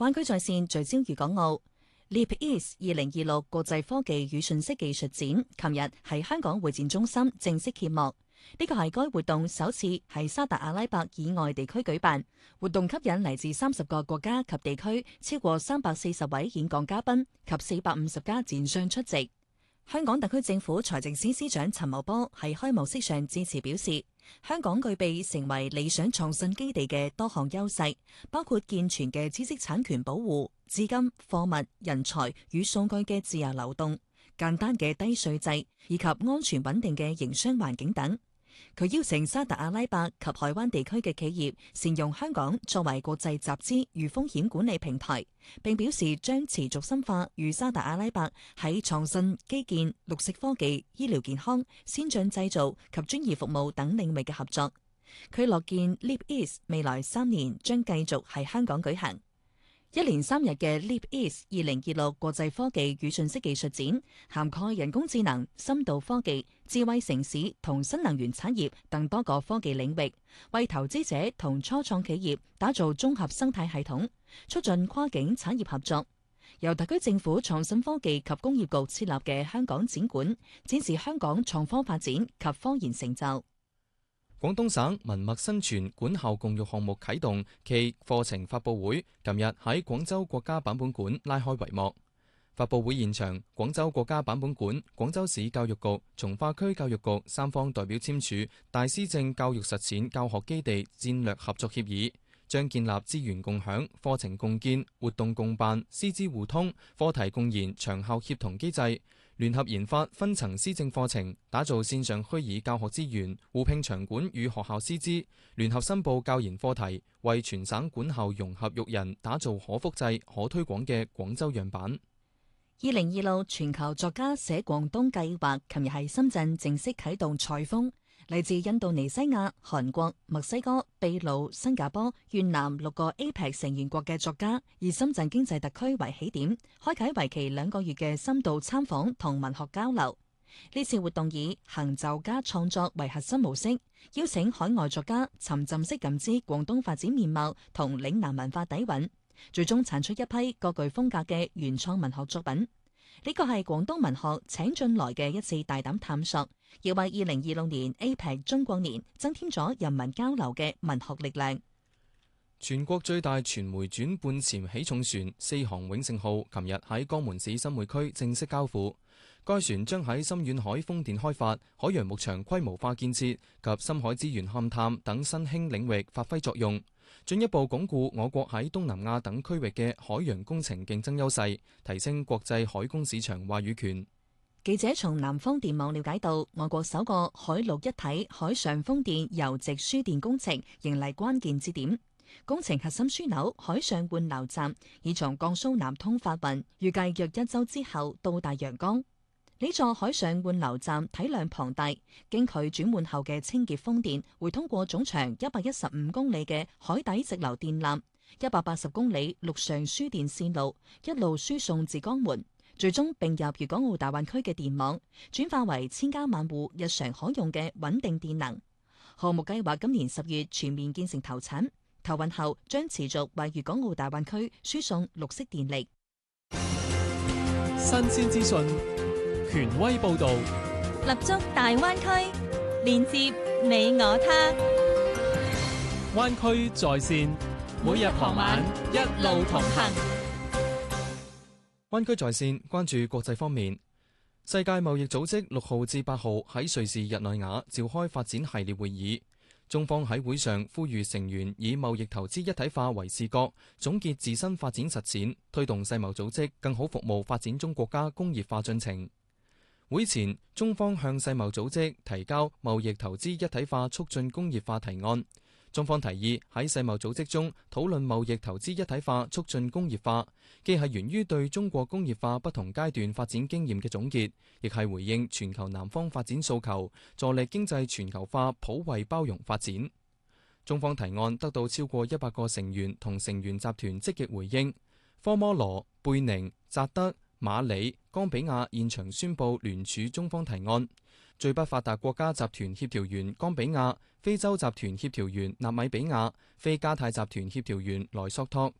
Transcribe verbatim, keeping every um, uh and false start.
灣區在線聚焦粵港澳 Leap East 二零二六國際科技與信息技術展，琴日喺香港會展中心正式揭幕。呢個係該活動首次喺沙特阿拉伯以外地區舉辦，活動吸引嚟自三十個國家及地區超過三百四十位演講嘉賓及四百五十家展商出席。香港特區政府財政司司長陳茂波喺開幕式上致辭表示，香港具備成為理想創新基地嘅多項優勢，包括健全嘅知識產權保護、資金、貨物、人才與數據嘅自由流動、簡單嘅低稅制以及安全穩定嘅營商環境等。佢邀請沙特阿拉伯及海灣地區嘅企業善用香港作為國際集資與風險管理平台，並表示將持續深化與沙特阿拉伯喺創新、基建、綠色科技、醫療健康、先進製造及專業服務等領域嘅合作。佢樂見 Leap East 未來三年將繼續喺香港舉行。一連三日嘅 Leap East 二零二六國際科技與信息技術展，涵蓋人工智能、深度科技、智慧城市同新能源產業等多個科技領域，為投資者同初創企業打造綜合生態系統，促進跨境產業合作。由特區政府創新科技及工業局設立嘅香港展館，展示香港創科發展及科研成就。 廣東省文墨新傳管校共育項目啟動暨課程發佈會，琴日喺廣州國家版本館拉開帷幕。發佈會現場，廣州國家版本館、廣州市教育局、從化區教育局三方代表簽署大施政教育實踐教學基地戰略合作協議，將建立資源共享、課程共建、活動共辦、師資互通、課題共研長效協同機制，聯合研發分層施政課程，打造線上虛擬教學資源，互聘場館與學校師資，聯合申報教研課題，為全省管校融合育人打造可複製、可推廣嘅廣州樣板。 二零二六全球作家寫廣東計劃，琴日喺深圳正式啟動採風。嚟自印度尼西亞、韓國、墨西哥、秘魯、新加坡、越南六個 A P E C 成員國嘅作家，以深圳經濟特區為起點，開啟為期兩個月嘅深度參訪同文學交流。呢次活動以行就加創作為核心模式，邀請海外作家沉浸式感知廣東發展面貌同嶺南文化底蘊，最終產出一批各具風格嘅原創文學作品。呢個係廣東文學請進來嘅一次大膽探索，亦為二零二六年 A P E C 中國年增添咗人民交流嘅文學力量。 全國最大傳媒轉半潛起重船四航永盛號，琴日喺江門市新會區正式交付。該船將喺深遠海風電開發、海洋牧場規模化建設及深海資源勘探等新興領域發揮作用，進一步鞏固我國喺東南亞等區域嘅海洋工程競爭優勢，提升國際海工市場話語權。 記者從南方電網了解到，我國首個海陸一體海上風電郵直輸電工程迎嚟關鍵節點。工程核心樞紐海上換流站已從江蘇南通發運，預計約一周之後到達陽江。呢座海上換流站體量龐大，經佢轉換後嘅清潔風電會通過總長一百一十五公里嘅海底直流電纜、一百八十公里陸上輸電線路，一路輸送至江門，最終並入粵港澳大灣區嘅電網，轉化為千家萬戶日常可用嘅穩定電能。項目計劃今年十月全面建成投產，投運後將持續為粵港澳大灣區輸送綠色電力。 新鮮資訊。權威報導， 立足大灣區，連接你我他。 灣區在線，每日傍晚一路同行。 灣區在線關注國際方面，世界貿易組織六號至八號喺瑞士日內瓦召開發展系列會議。中方喺會上呼籲成員以貿易投資一體化為視角，總結自身發展實踐，推動世貿組織更好服務發展中國家工業化進程。會前，中方向世貿組織提交貿易投資一體化促進工業化提案。中方提議喺世貿組織中討論貿易投資一體化促進工業化，既係源於對中國工業化不同階段發展經驗嘅總結，亦係回應全球南方發展訴求，助力經濟全球化普惠包容發展。中方提案得到超過一百個成員同成員集團積極回應。科摩羅、貝寧、扎德、馬里、岡比亞現場宣布聯署中方提案。最不發達國家集團協調員岡比亞、非洲集團協調員納米比亞、非加泰集團協調員萊索托